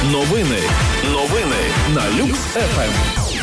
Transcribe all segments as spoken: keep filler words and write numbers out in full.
Новини. Новини на Люкс еф ем.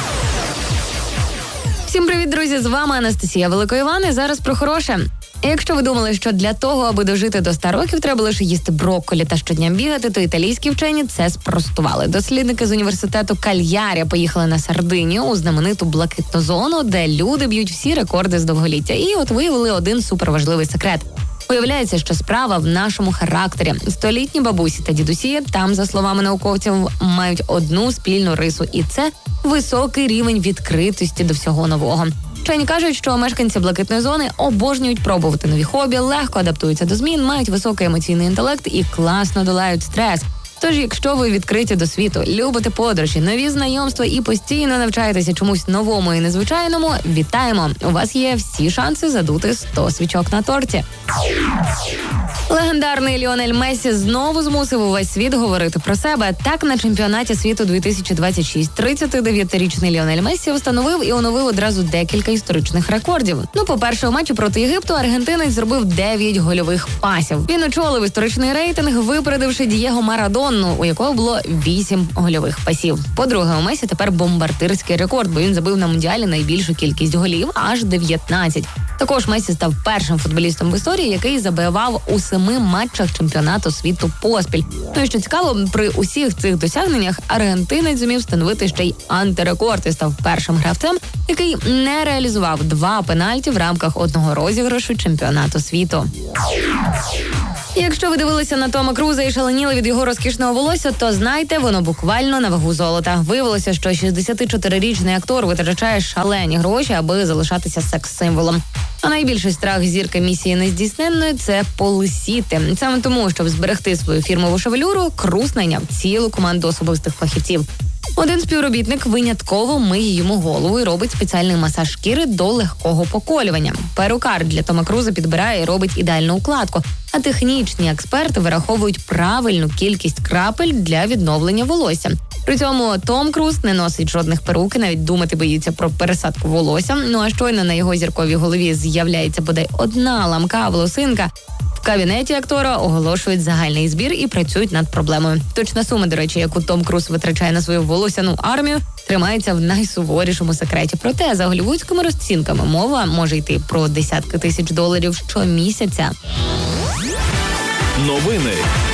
Всім привіт, друзі! З вами Анастасія Великоїван. І зараз про хороше. Якщо ви думали, що для того, аби дожити до ста років, треба лише їсти брокколі та щодня бігати, то італійські вчені це спростували. Дослідники з університету Кальярі поїхали на Сардинію у знамениту блакитну зону, де люди б'ють всі рекорди з довголіття. І от виявили один суперважливий секрет. Виявляється, що справа в нашому характері. Столітні бабусі та дідусі там, за словами науковців, мають одну спільну рису. І це високий рівень відкритості до всього нового. Вчені кажуть, що мешканці блакитної зони обожнюють пробувати нові хобі, легко адаптуються до змін, мають високий емоційний інтелект і класно долають стрес. Тож, якщо ви відкриті до світу, любите подорожі, нові знайомства і постійно навчаєтеся чомусь новому і незвичайному, вітаємо! У вас є всі шанси задути сто свічок на торті. Легендарний Ліонель Мессі знову змусив увесь світ говорити про себе. Так, на чемпіонаті світу дві тисячі двадцять шість тридцятидев'ятирічний Ліонель Мессі встановив і оновив одразу декілька історичних рекордів. Ну, по-перше, у матчі проти Єгипту аргентинець зробив дев'ять гольових пасів. Він очолив історичний рейтинг, випередивши Дієго Марадонну, у якого було вісім гольових пасів. По-друге, у Месі тепер бомбардирський рекорд, бо він забив на Мундіалі найбільшу кількість голів – аж дев'ятнадцять. Також Месі став першим футболістом в історії, який забивав у семи матчах чемпіонату світу поспіль. Ну і що цікаво, при усіх цих досягненнях аргентинець зумів встановити ще й антирекорд і став першим гравцем, який не реалізував два пенальті в рамках одного розіграшу чемпіонату світу. Якщо ви дивилися на Тома Круза і шаленіли від його розкішного волосся, то знайте, воно буквально на вагу золота. Виявилося, що шістдесятичотирирічний актор витрачає шалені гроші, аби залишатися секс-символом. А найбільший страх зірки місії нездійсненної – це полисіти. Саме тому, щоб зберегти свою фірмову шевелюру, Круз найняв цілу команду особистих фахівців. Один співробітник винятково миє йому голову і робить спеціальний масаж шкіри до легкого поколювання. Перукар для Тома Круза підбирає і робить ідеальну укладку, а технічні експерти вираховують правильну кількість крапель для відновлення волосся. При цьому Том Круз не носить жодних перук і навіть думати боїться про пересадку волосся. Ну а щойно на його зірковій голові з'являється бодай одна ламка волосинка, в кабінеті актора оголошують загальний збір і працюють над проблемою. Точна сума, до речі, яку Том Круз витрачає на свою волосяну армію, тримається в найсуворішому секреті. Проте, за голлівудськими розцінками, мова може йти про десятки тисяч доларів щомісяця. Новини